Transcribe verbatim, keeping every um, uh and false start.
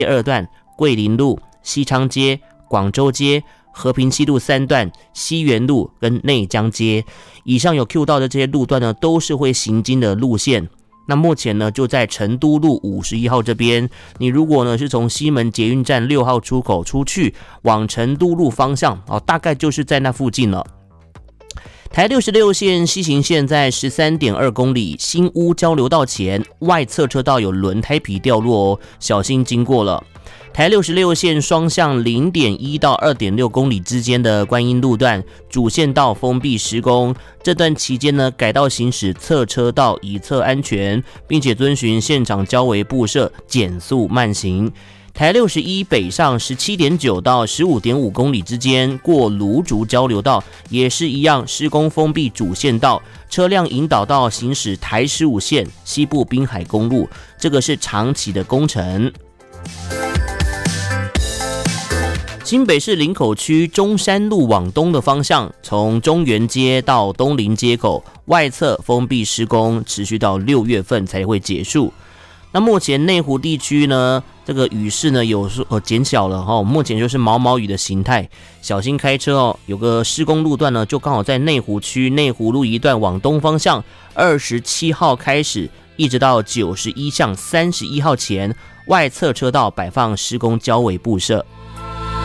二段、桂林路、西昌街、广州街、和平西路三段、西园路跟内江街。以上有 Q 到的这些路段呢，都是会行经的路线。那目前呢，就在成都路五十一号这边。你如果呢是从西门捷运站六号出口出去，往成都路方向哦，大概就是在那附近了。台六十六线西行线在 十三点二公里，新屋交流道前外侧车道有轮胎皮掉落哦，小心经过了。台六十六线双向 零点一 到 二点六公里之间的观音路段主线道封闭施工，这段期间呢改道行驶侧车道以策安全，并且遵循现场交维布设，减速慢行。台六十一北上 十七点九 到 十五点五公里之间过芦竹交流道，也是一样施工封闭主线道，车辆引导到行驶台十五线西部滨海公路，这个是长期的工程。新北市林口区中山路往东的方向，从中原街到东林街口外侧封闭施工，持续到六月份才会结束。那目前内湖地区呢，这个雨势呢有呃减小了哈、哦，目前就是毛毛雨的形态，小心开车哦。有个施工路段呢，就刚好在内湖区内湖路一段往东方向，二十七号开始，一直到九十一巷三十一号前，外侧车道摆放施工交维布设。